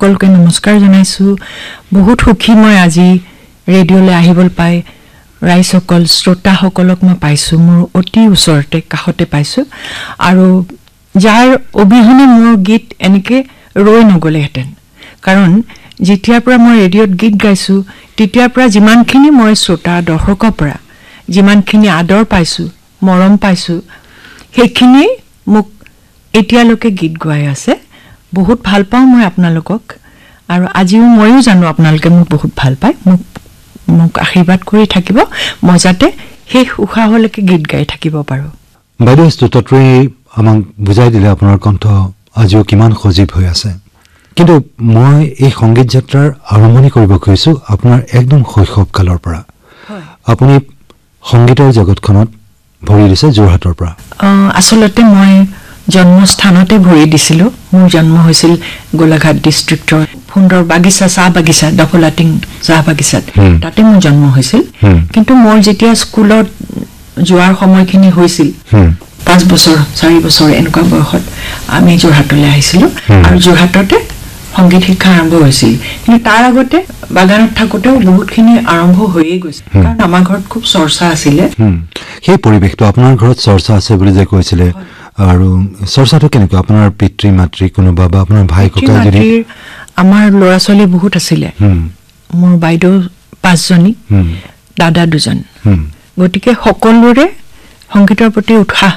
সকলোকে নমস্কাৰ জনাইছো বহুত সুখী মই আজি ৰেডিঅ'লৈ আহিবল পাই ৰাইজসকল শ্ৰোতাসকলক মই পাইছো মোৰ অতি ওচৰতে কাষতে পাইছো আৰু যাৰ অবিহনে মোৰ গীত এনেকে ৰৈ নগলেহেঁতেন কাৰণ যেতিয়াৰ পৰা মই ৰেডিঅ'ত গীত গাইছো তেতিয়াৰ পৰা যিমানখিনি মই শ্ৰোতা দৰ্শকৰ পৰা যিমানখিনি আদৰ পাইছো মৰম পাইছো সেইখিনি মোক এতিয়ালৈকে গীত গাই আছে বহুত ভাল পাওঁ মই আপোনালোকক আৰু আজিও মইও জানো আপোনালোকে মোক বহুত ভাল পায় মোক আশীৰ্বাদ কৰি থাকিব মই যাতে শেষ উশাহলৈকে গীত গাই থাকিব পাৰো বাইদেউ স্তোত্ৰই আমাক বুজাই দিলে আপোনাৰ কণ্ঠ আজিও কিমান সজীৱ হৈ আছে কিন্তু মই এই সংগীত যাত্ৰাৰ আৰম্ভণি কৰিব খুজিছো আপোনাৰ একদম শৈশৱ কালৰ পৰা আপুনি সংগীতৰ জগতখনত ভৰি দিছে যোৰহাটৰ পৰা আসলতে মই জন্মস্থানতে ভৰি দিছিলো মোৰ জন্ম হৈছিল গোলাঘাট ডিস্ট্ৰিক্টৰ ফুন্দৰ বাগিচা চাহ বাগিচা ডফলাটিং চাহ বাগিচাত তাতে মোৰ জন্ম হৈছিল কিন্তু মোৰ যেতিয়া স্কুলত যোৱাৰ সময়খিনি হৈছিল 5 বছৰ 4 বছৰ এনেকুৱা বয়সত আমি যোৰহাটলৈ আহিছিলো আৰু যোৰহাটতে সংগীত শিক্ষা আৰম্ভ হৈছিল কিন্তু তাৰ আগতে বাগানত থাকোতেও বহুতখিনি আৰম্ভ হৈয়ে গৈছিল কাৰণ আমাৰ ঘৰত খুব চৰ্চা আছিলে সেই পৰিৱেশটো আপোনাৰ ঘৰত চৰ্চা আছে বুলি যে কৈছিলে আৰু চৰ্চাটো কেনেকুৱা আপোনাৰ পিতৃ মাতৃ কোনোবা বা আপোনাৰ ভাই ককাই যদি আমাৰ ল'ৰা ছোৱালী বহুত আছিলে মোৰ বাইদেউ 5 জনী দাদা 2 জন গতিকে সকলোৰে সংগীতৰ প্ৰতি উৎসাহ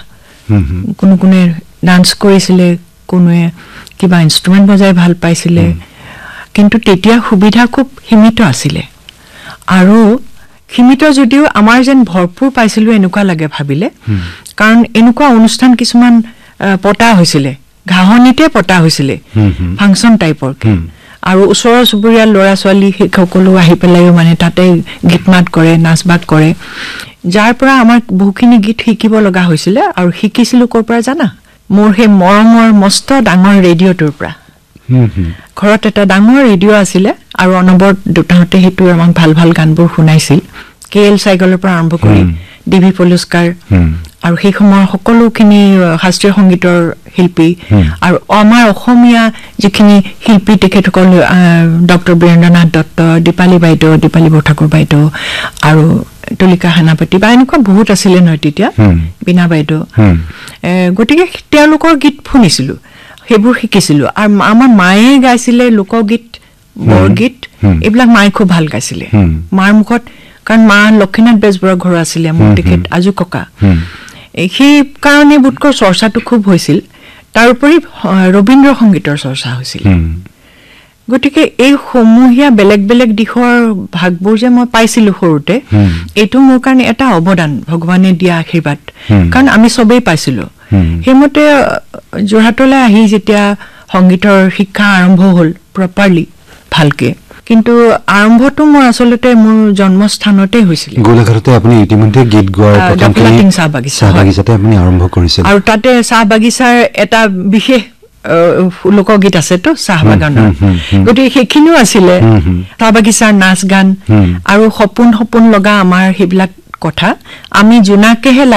কোনে ডান্স কৰিছিলে কোনে কিবা ইনস্ট্ৰুমেন্ট বজাই ভাল পাইছিলে কিন্তু তেতিয়া সুবিধা খুব সীমিত আছিলে আৰু সীমিত যদিও আমাৰ যেন ভৰপুৰ পাইছিলো এনেকুৱা লাগে ভাবিলে কাৰণ এনেকুৱা অনুষ্ঠান কিছুমান পতা হৈছিলে ঘাহনিতে পতা হৈছিলে ফাংচন টাইপৰ আৰু ওচৰৰ চুবুৰীয়া ল'ৰা ছোৱালী সকলো আহি পেলাইও মানে তাতে গীত মাত কৰে নাচ বাত কৰে যাৰ পৰা আমাৰ বহুখিনি গীত শিকিব লগা হৈছিলে আৰু শিকিছিলো কৰ পৰা জানা মোৰ হে মৰমৰ মস্ত ডাঙৰ ৰেডিঅ'টোৰ পৰা ঘৰত এটা ডাঙৰ ৰেডিঅ' আছিলে আৰু অনবৰত দুটাহতে হেতু আমাক ভাল ভাল গানবোৰ শুনাইছিল কেএল সাইগলৰ পৰা আৰম্ভ কৰি ডিভি পুৰস্কাৰ আৰু সেই সময়ৰ সকলোখিনি শাস্ত্ৰীয় সংগীতৰ শিল্পী আৰু আমাৰ অসমীয়া যিখিনি শিল্পী তেখেতসকল ডক্টৰ বীৰেন্দ্ৰনাথ দত্ত দীপালী বাইদেউ দীপালী বৰঠাকুৰ বাইদেউ আৰু তুলিকা সেনাপতি বা এনেকুৱা বহুত আছিলে নহয় তেতিয়া বিনা বাইদেউ গতিকে তেওঁলোকৰ গীত শুনিছিলো সেইবোৰ শিকিছিলো আৰু আমাৰ মায়ে গাইছিলে লোকগীত বৰগীত এইবিলাক মায়ে খুব ভাল গাইছিলে মাৰ মুখত কাৰণ মা লক্ষীনাথ বেজবৰুৱাৰ ঘৰ আছিলে মোৰ তেখেত আজু ককা সেই কাৰণে বুটকৰ চৰ্চাটো খুব হৈছিল তাৰ উপৰি ৰবীন্দ্ৰ সংগীতৰ চৰ্চা হৈছিল গতিকে এই সমূহীয়া বেলেগ বেলেগ দিশৰ ভাগবোৰ যে মই পাইছিলো সৰুতে এইটো মোৰ কাৰণে এটা অৱদান ভগৱানে দিয়া আশীৰ্বাদ কাৰণ আমি সবেই পাইছিলো হেমতে যোৰহাটলৈ আহি যেতিয়া সংগীতৰ শিক্ষা আৰম্ভ হ'ল প্ৰপাৰলি ভালকে কিন্তু আৰম্ভটো মোৰ আসলতে মোৰ জন্মস্থানতে হৈছিল গোলাঘাটতে আপুনি ইতিমধ্যে গীত গোৱাৰ প্ৰথমখিনি চাহ বাগিচাতে আপুনি আৰম্ভ কৰিছিল আৰু তাতে চাহ বাগিচাৰ এটা বিশেষ লোকগীত আছে তো চাহ বাগানৰ গতিকে সেইখিনিও আছিলে চাহ বাগিচাৰ নাচ গান আৰু সপোন লগা আমাৰ সেইবিলাক কথা আমি জোনাকেহে